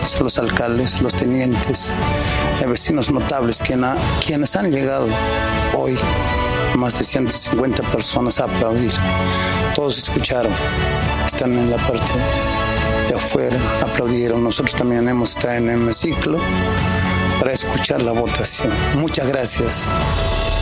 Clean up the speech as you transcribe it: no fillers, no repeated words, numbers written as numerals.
autoridades, los alcaldes, los tenientes, vecinos notables, quienes han llegado hoy, más de 150 personas a aplaudir. Todos escucharon, están en la parte de afuera, aplaudieron. Nosotros también hemos estado en el hemiciclo para escuchar la votación. Muchas gracias.